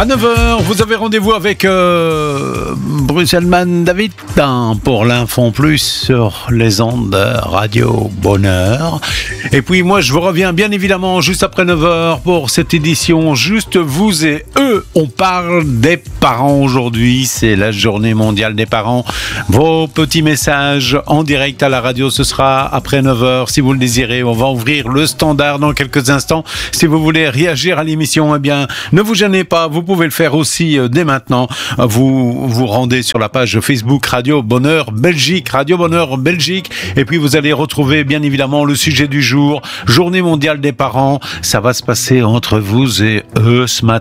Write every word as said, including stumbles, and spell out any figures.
À neuf heures, vous avez rendez-vous avec euh, Brusselman David hein, pour l'info plus sur les ondes de Radio Bonheur. Et puis moi, je vous reviens bien évidemment juste après neuf heures pour cette édition Juste vous et eux. On parle des parents aujourd'hui. C'est la journée mondiale des parents. Vos petits messages en direct à la radio, ce sera après neuf heures. Si vous le désirez, on va ouvrir le standard dans quelques instants. Si vous voulez réagir à l'émission, eh bien, ne vous gênez pas. Vous pouvez le faire aussi euh, dès maintenant. Vous vous rendez sur la page Facebook Radio Bonheur Belgique, Radio Bonheur Belgique, et puis vous allez retrouver bien évidemment le sujet du jour, Journée mondiale des parents. Ça va se passer entre vous et eux ce matin.